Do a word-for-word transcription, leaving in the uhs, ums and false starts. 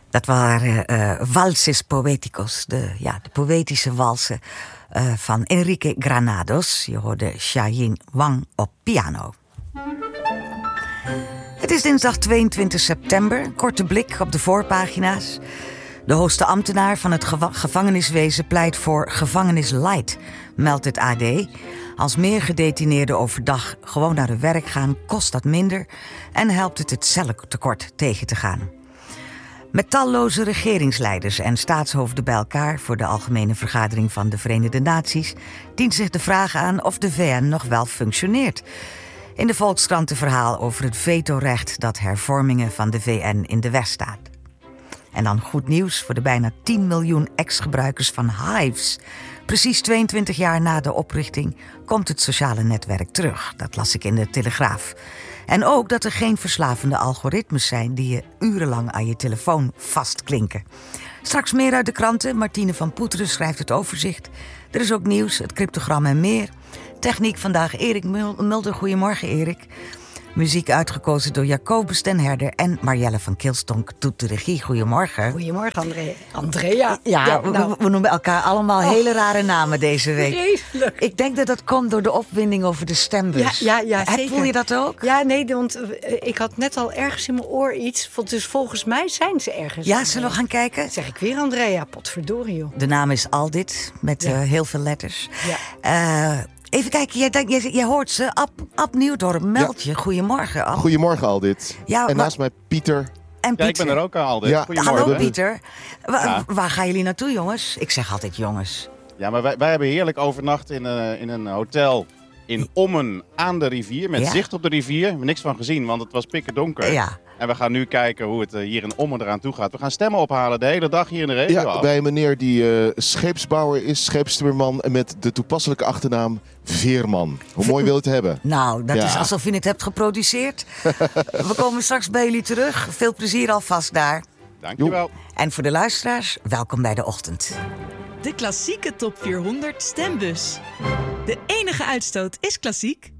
Dat waren uh, Valses Poéticos, de, ja, de poëtische walsen uh, van Enrique Granados. Je hoorde Xiaoyin Wang op piano. Het is dinsdag tweeëntwintig september. Een korte blik op de voorpagina's. De hoogste ambtenaar van het geva- gevangeniswezen pleit voor gevangenis light, meldt het A D. Als meer gedetineerden overdag gewoon naar hun werk gaan, kost dat minder en helpt het het cellentekort tegen te gaan. Met talloze regeringsleiders en staatshoofden bij elkaar voor de Algemene Vergadering van de Verenigde Naties dient zich de vraag aan of de V N nog wel functioneert. In de Volkskrant een verhaal over het vetorecht dat hervormingen van de V N in de weg staat. En dan goed nieuws voor de bijna tien miljoen ex-gebruikers van Hives. Precies tweeëntwintig jaar na de oprichting komt het sociale netwerk terug. Dat las ik in de Telegraaf. En ook dat er geen verslavende algoritmes zijn die je urenlang aan je telefoon vastklinken. Straks meer uit de kranten. Martine van Poeteren schrijft het overzicht. Er is ook nieuws, het cryptogram en meer. Techniek vandaag Erik Mulder. Goedemorgen, Erik. Muziek uitgekozen door Jacobus den Herder en Marjelle van Kilstonk doet de regie. Goedemorgen. Goedemorgen, André. Andrea. Ja, ja nou. we, we noemen elkaar allemaal oh. hele rare namen deze week. Vreselijk. Ik denk dat dat komt door de opwinding over de stembus. Ja, ja, ja zeker. Voel je dat ook? Ja, nee, want uh, ik had net al ergens in mijn oor iets. Dus volgens mij zijn ze ergens. Ja, zullen we gaan kijken? Dat zeg ik weer, Andrea. Potverdorie, joh. De naam is Aldit, met ja. uh, heel veel letters. Ja. Uh, Even kijken, jij, jij, jij hoort ze. Ab, Ab Nieuwdorp, meld je. Ja. Goedemorgen, Ab. Goedemorgen, Aldit. Ja, en naast mij Pieter. En Pieter. Ja, ik ben er ook, Aldit. Ja. Hallo, Pieter. Wa- ja. Waar gaan jullie naartoe, jongens? Ik zeg altijd jongens. Ja, maar wij, wij hebben heerlijk overnacht in, uh, in een hotel in Ommen aan de rivier. Met ja. zicht op de rivier. We hebben niks van gezien, want het was pikken donker. Ja. En we gaan nu kijken hoe het uh, hier in Ommen eraan toe gaat. We gaan stemmen ophalen de hele dag hier in de regio. Ja, bij een meneer die uh, scheepsbouwer is, scheepstimmerman en met de toepasselijke achternaam Veerman. Hoe mooi wil je het hebben? Nou, dat ja. is alsof je het hebt geproduceerd. We komen straks bij jullie terug. Veel plezier alvast daar. Dankjewel. En voor de luisteraars, welkom bij de ochtend. De klassieke top vierhonderd stembus. De enige uitstoot is klassiek.